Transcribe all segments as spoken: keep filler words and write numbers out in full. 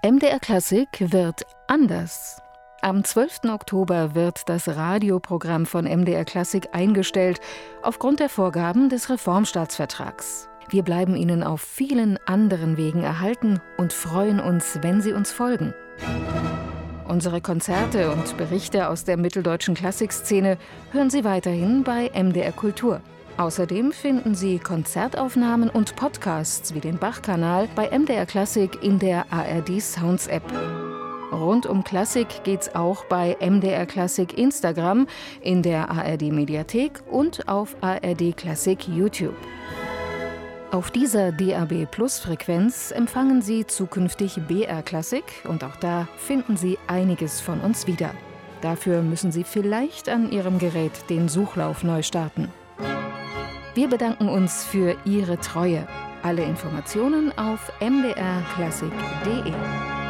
M D R Klassik wird anders. Am zwölften Oktober wird das Radioprogramm von M D R Klassik eingestellt, aufgrund der Vorgaben des Reformstaatsvertrags. Wir bleiben Ihnen auf vielen anderen Wegen erhalten und freuen uns, wenn Sie uns folgen. Unsere Konzerte und Berichte aus der mitteldeutschen Klassikszene hören Sie weiterhin bei M D R Kultur. Außerdem finden Sie Konzertaufnahmen und Podcasts wie den Bach-Kanal bei M D R Klassik in der A R D Sounds App. Rund um Klassik geht's auch bei M D R Klassik Instagram, in der A R D Mediathek und auf A R D Klassik YouTube. Auf dieser D A B Plus Frequenz empfangen Sie zukünftig B R Klassik und auch da finden Sie einiges von uns wieder. Dafür müssen Sie vielleicht an Ihrem Gerät den Suchlauf neu starten. Wir bedanken uns für Ihre Treue. Alle Informationen auf m d r klassik punkt d e.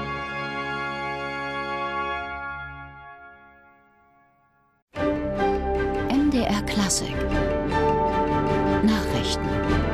M D R Klassik Nachrichten.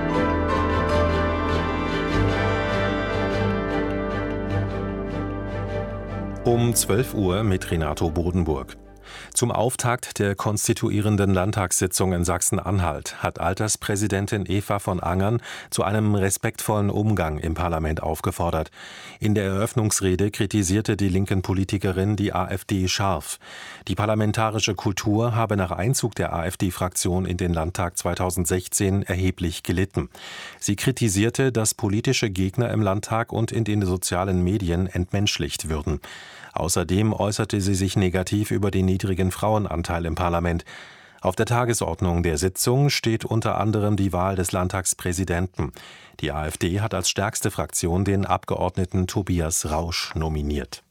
Um zwölf Uhr mit Renato Bodenburg. Zum Auftakt der konstituierenden Landtagssitzung in Sachsen-Anhalt hat Alterspräsidentin Eva von Angern zu einem respektvollen Umgang im Parlament aufgefordert. In der Eröffnungsrede kritisierte die linken Politikerin die AfD scharf. Die parlamentarische Kultur habe nach Einzug der AfD-Fraktion in den Landtag zweitausendsechzehn erheblich gelitten. Sie kritisierte, dass politische Gegner im Landtag und in den sozialen Medien entmenschlicht würden. Außerdem äußerte sie sich negativ über den niedrigen Frauenanteil im Parlament. Auf der Tagesordnung der Sitzung steht unter anderem die Wahl des Landtagspräsidenten. Die AfD hat als stärkste Fraktion den Abgeordneten Tobias Rausch nominiert.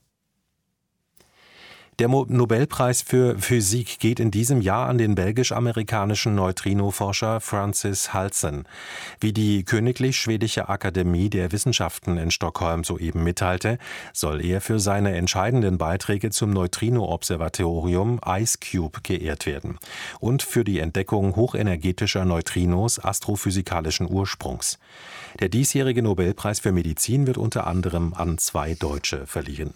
Der Nobelpreis für Physik geht in diesem Jahr an den belgisch-amerikanischen Neutrinoforscher Francis Halsen. Wie die Königlich Schwedische Akademie der Wissenschaften in Stockholm soeben mitteilte, soll er für seine entscheidenden Beiträge zum Neutrino-Observatorium IceCube geehrt werden und für die Entdeckung hochenergetischer Neutrinos astrophysikalischen Ursprungs. Der diesjährige Nobelpreis für Medizin wird unter anderem an zwei Deutsche verliehen.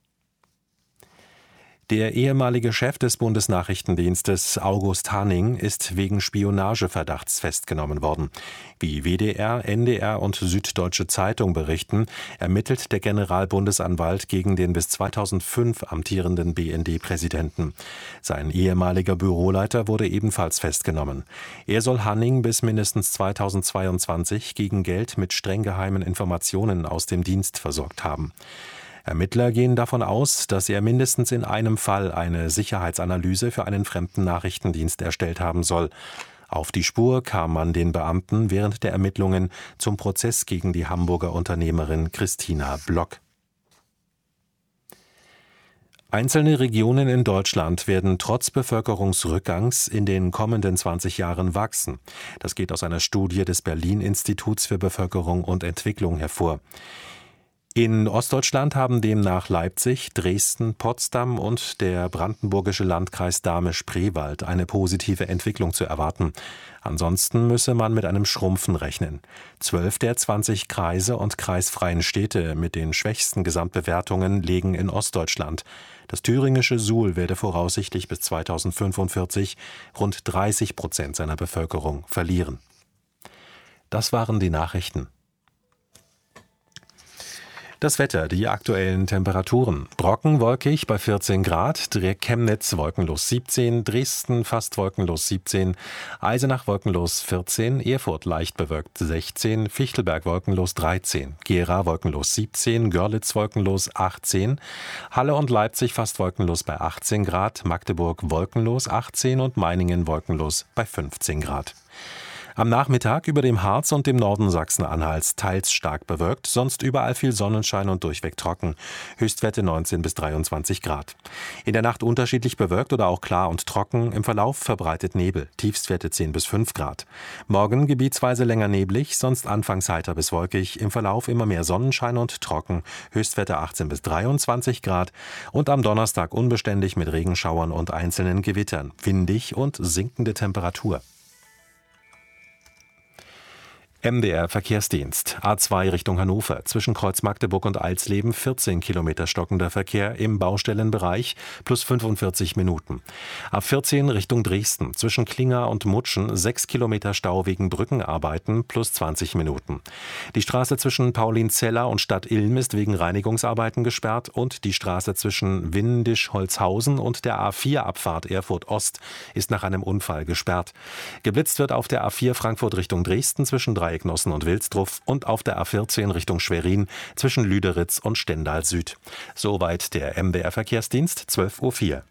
Der ehemalige Chef des Bundesnachrichtendienstes August Hanning ist wegen Spionageverdachts festgenommen worden. Wie W D R, N D R und Süddeutsche Zeitung berichten, ermittelt der Generalbundesanwalt gegen den bis zweitausendfünf amtierenden B N D-Präsidenten. Sein ehemaliger Büroleiter wurde ebenfalls festgenommen. Er soll Hanning bis mindestens zweitausendzweiundzwanzig gegen Geld mit streng geheimen Informationen aus dem Dienst versorgt haben. Ermittler gehen davon aus, dass er mindestens in einem Fall eine Sicherheitsanalyse für einen fremden Nachrichtendienst erstellt haben soll. Auf die Spur kam man den Beamten während der Ermittlungen zum Prozess gegen die Hamburger Unternehmerin Christina Block. Einzelne Regionen in Deutschland werden trotz Bevölkerungsrückgangs in den kommenden zwanzig Jahren wachsen. Das geht aus einer Studie des Berlin-Instituts für Bevölkerung und Entwicklung hervor. In Ostdeutschland haben demnach Leipzig, Dresden, Potsdam und der brandenburgische Landkreis Dahme-Spreewald eine positive Entwicklung zu erwarten. Ansonsten müsse man mit einem Schrumpfen rechnen. Zwölf der zwanzig Kreise und kreisfreien Städte mit den schwächsten Gesamtbewertungen liegen in Ostdeutschland. Das thüringische Suhl werde voraussichtlich bis zweitausendfünfundvierzig rund dreißig Prozent seiner Bevölkerung verlieren. Das waren die Nachrichten. Das Wetter, die aktuellen Temperaturen. Brocken wolkig bei vierzehn Grad, Chemnitz wolkenlos siebzehn, Dresden fast wolkenlos siebzehn, Eisenach wolkenlos vierzehn, Erfurt leicht bewölkt sechzehn, Fichtelberg wolkenlos dreizehn, Gera wolkenlos siebzehn, Görlitz wolkenlos achtzehn, Halle und Leipzig fast wolkenlos bei achtzehn Grad, Magdeburg wolkenlos achtzehn und Meiningen wolkenlos bei fünfzehn Grad. Am Nachmittag über dem Harz und dem Norden Sachsen-Anhalts teils stark bewölkt, sonst überall viel Sonnenschein und durchweg trocken. Höchstwerte neunzehn bis dreiundzwanzig Grad. In der Nacht unterschiedlich bewölkt oder auch klar und trocken, im Verlauf verbreitet Nebel, Tiefstwerte zehn bis fünf Grad. Morgen gebietsweise länger neblig, sonst anfangs heiter bis wolkig, im Verlauf immer mehr Sonnenschein und trocken, Höchstwerte achtzehn bis dreiundzwanzig Grad und am Donnerstag unbeständig mit Regenschauern und einzelnen Gewittern, windig und sinkende Temperatur. M D R Verkehrsdienst. A zwei Richtung Hannover. Zwischen Kreuz Magdeburg und Alsleben vierzehn Kilometer stockender Verkehr im Baustellenbereich plus fünfundvierzig Minuten. A vierzehn Richtung Dresden. Zwischen Klinger und Mutschen sechs Kilometer Stau wegen Brückenarbeiten plus zwanzig Minuten. Die Straße zwischen Paulinzeller und Stadt Ilm ist wegen Reinigungsarbeiten gesperrt und die Straße zwischen Windisch-Holzhausen und der A vier Abfahrt Erfurt Ost ist nach einem Unfall gesperrt. Geblitzt wird auf der A vier Frankfurt Richtung Dresden zwischen Dreiecknossen und Wilsdruff und auf der A vierzehn Richtung Schwerin zwischen Lüderitz und Stendal Süd. Soweit der M D R Verkehrsdienst, zwölf Uhr vier.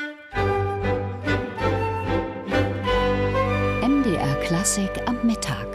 M D R Klassik am Mittag.